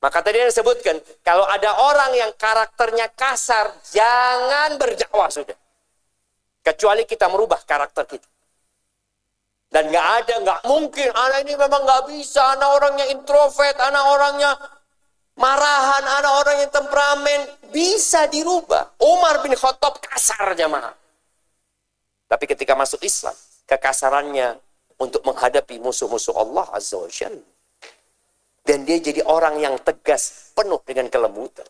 Maka tadi yang disebutkan, kalau ada orang yang karakternya kasar, jangan berdakwah sudah. Kecuali kita merubah karakter kita. Dan nggak mungkin, anak ini memang nggak bisa, anak orangnya introvert, anak orangnya marahan, anak orangnya temperamen. Bisa dirubah. Umar bin Khattab kasar jamaah. Tapi ketika masuk Islam, kekasarannya untuk menghadapi musuh-musuh Allah Azza wa Jalla. Dan dia jadi orang yang tegas, penuh dengan kelembutan.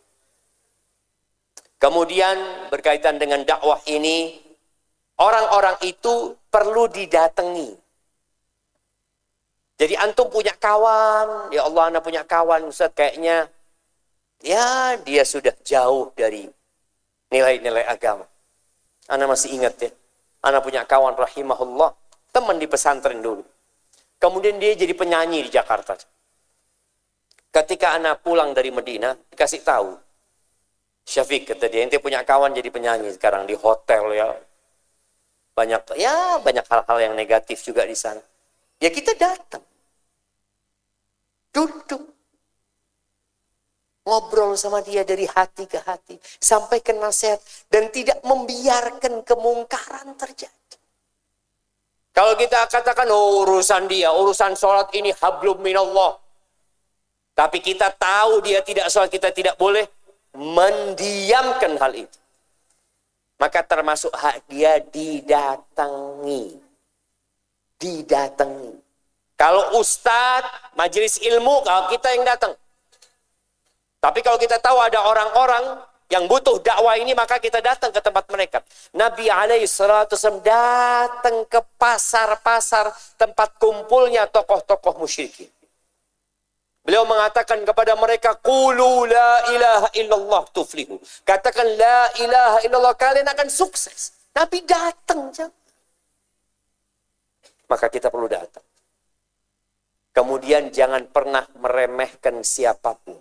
Kemudian berkaitan dengan dakwah ini, orang-orang itu perlu didatangi. Jadi antum punya kawan, ya Allah anak punya kawan, Ustaz kayaknya, ya dia sudah jauh dari nilai-nilai agama. Anak masih ingat ya, anak punya kawan rahimahullah, teman di pesantren dulu. Kemudian dia jadi penyanyi di Jakarta. Ketika anak pulang dari Medina, dikasih tahu. Syafiq kata dia, ente punya kawan jadi penyanyi sekarang di hotel ya. Banyak hal-hal yang negatif juga di sana. Ya kita datang. Duduk. Ngobrol sama dia dari hati ke hati. Sampaikan nasihat. Dan tidak membiarkan kemungkaran terjadi. Kalau kita katakan, oh, urusan dia, urusan sholat ini hablum minallah. Tapi kita tahu dia tidak sholat, kita tidak boleh mendiamkan hal itu. Maka termasuk hak dia didatangi. Didatangi. Kalau ustadz, majelis ilmu, kalau kita yang datang. Tapi kalau kita tahu ada orang-orang yang butuh dakwah ini, maka kita datang ke tempat mereka. Nabi SAW datang ke pasar-pasar tempat kumpulnya tokoh-tokoh musyrikin. Beliau mengatakan kepada mereka, qulu la ilaha illallah tuflihu. Katakan la ilaha illallah, kalian akan sukses. Nabi datang. Maka kita perlu datang. Kemudian jangan pernah meremehkan siapapun.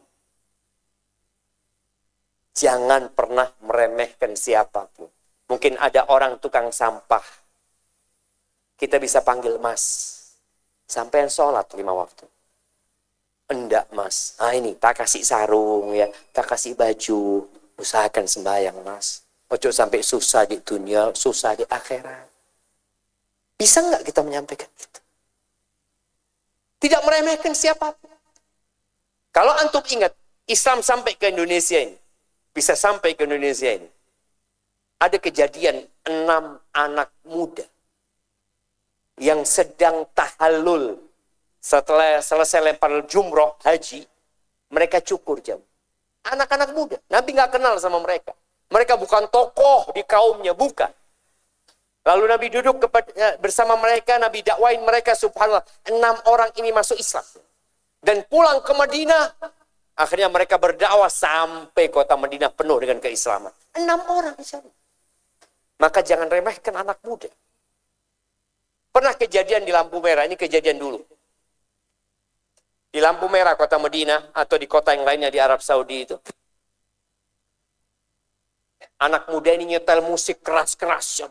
Jangan pernah meremehkan siapapun. Mungkin ada orang tukang sampah. Kita bisa panggil mas. Sampai sholat 5 waktu. Enggak mas, ini tak kasih sarung ya, tak kasih baju, usahakan sembahyang mas. Ojo sampai susah di dunia, susah di akhirat. Bisa nggak kita menyampaikan itu? Tidak meremehkan siapapun. Kalau antum ingat, Islam sampai ke Indonesia ini, bisa sampai ke Indonesia ini. Ada kejadian 6 anak muda yang sedang tahallul. Setelah selesai lempar jumroh, haji, mereka cukur jam. Anak-anak muda. Nabi nggak kenal sama mereka. Mereka bukan tokoh di kaumnya, bukan. Lalu Nabi duduk bersama mereka, Nabi dakwain mereka, subhanallah. 6 orang ini masuk Islam. Dan pulang ke Madinah, akhirnya mereka berdakwah sampai kota Madinah penuh dengan keislaman. 6 orang di sana. Maka jangan remehkan anak muda. Pernah kejadian di lampu merah, ini kejadian dulu. Di lampu merah kota Madinah atau di kota yang lainnya di Arab Saudi itu. Anak muda ini nyetel musik keras-keras.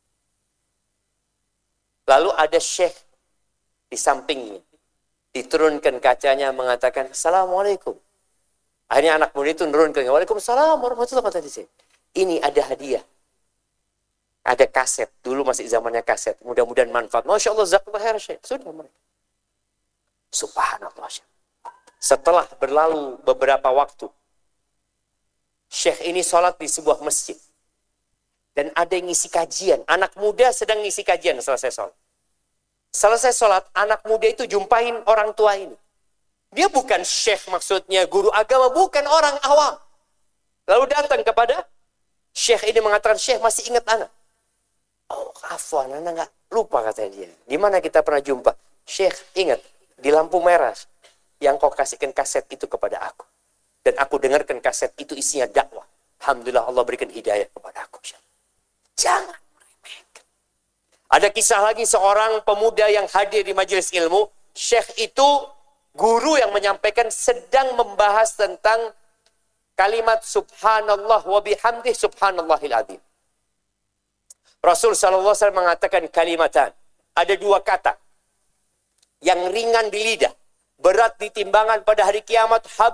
Lalu ada syekh di sampingnya. Diturunkan kacanya mengatakan, Assalamualaikum. Akhirnya anak muda itu menurunkan, Waalaikumsalam warahmatullahi wabarakatuh. Ini ada hadiah. Ada kaset. Dulu masih zamannya kaset. Mudah-mudahan manfaat. Masya Allah, zakallah khair syekh. Sudah mereka. Subhanallah. Setelah berlalu beberapa waktu, syekh ini sholat di sebuah masjid. Dan ada yang ngisi kajian. Anak muda sedang ngisi kajian selesai sholat. Selesai sholat, anak muda itu jumpain orang tua ini. Dia bukan syekh maksudnya, guru agama, bukan orang awam. Lalu datang kepada syekh ini mengatakan, syekh masih ingat anak? Oh, afwan, anak nggak lupa katanya dia. Di mana kita pernah jumpa? Syekh, ingat. Di lampu merah yang kau kasihkan kaset itu kepada aku. Dan aku dengarkan kaset itu isinya dakwah. Alhamdulillah Allah berikan hidayah kepada aku. Jangan meremehkan. Ada kisah lagi seorang pemuda yang hadir di majelis ilmu. Syekh itu guru yang menyampaikan sedang membahas tentang kalimat subhanallah wa bihamdih subhanallahil azim. Rasul SAW mengatakan kalimatan. Ada 2 kata. Yang ringan di lidah, berat di timbangan pada hari kiamat,